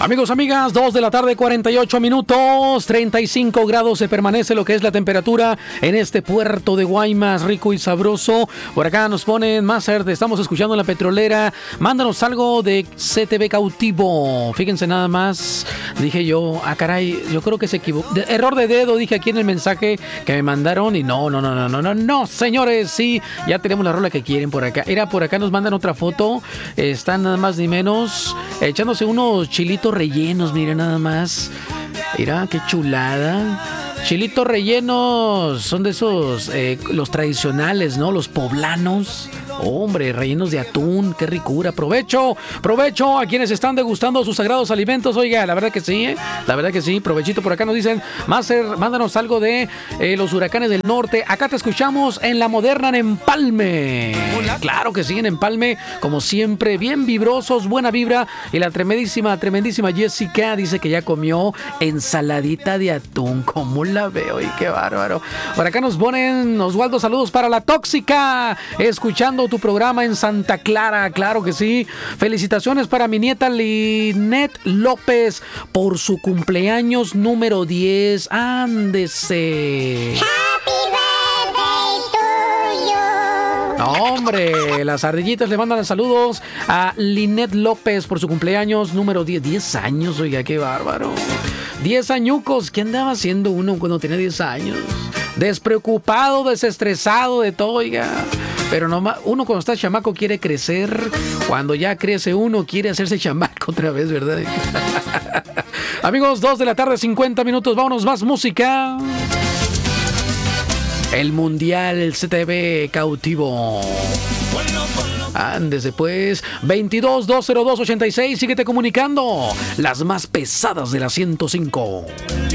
Amigos, amigas, 2 de la tarde, 48 minutos, 35 grados se permanece lo que es la temperatura en este puerto de Guaymas, rico y sabroso. Por acá nos ponen, Master, estamos escuchando la petrolera, mándanos algo de CTV Cautivo. Fíjense nada más, dije yo, caray, yo creo que se equivocó. Error de dedo, dije aquí en el mensaje que me mandaron y no, señores, sí, ya tenemos la rola que quieren por acá. Era por acá, nos mandan otra foto, están nada más ni menos echándose unos chilitos rellenos, miren nada más. Mira, qué chulada. Chilitos rellenos son de esos, los tradicionales, ¿no? Los poblanos. Hombre, rellenos de atún, qué ricura. Provecho a quienes están degustando sus sagrados alimentos. Oiga, la verdad que sí, la verdad que sí. Provechito, por acá nos dicen, Master, mándanos algo de los huracanes del norte. Acá te escuchamos en La Moderna, en Empalme. Claro que sí, en Empalme, como siempre, bien vibrosos, buena vibra. Y la tremendísima Jessica dice que ya comió ensaladita de atún. ¿Cómo la veo? Y qué bárbaro. Por acá nos ponen, Oswaldo, saludos para la tóxica, escuchando tu programa en Santa Clara, claro que sí. Felicitaciones para mi nieta Linet López por su cumpleaños número 10. Ándese. Happy birthday to you. No, hombre, las ardillitas le mandan saludos a Linet López por su cumpleaños número 10. 10 años, oiga, qué bárbaro. 10 añucos, ¿qué andaba haciendo uno cuando tenía 10 años? Despreocupado, desestresado de todo, oiga. Pero no, uno cuando está chamaco quiere crecer. Cuando ya crece uno quiere hacerse chamaco otra vez, ¿verdad? Amigos, 2 de la tarde, 50 minutos. Vámonos, más música. El Mundial CTV Cautivo. Ándese pues, 22-202-86, síguete comunicando. Las más pesadas de la 105.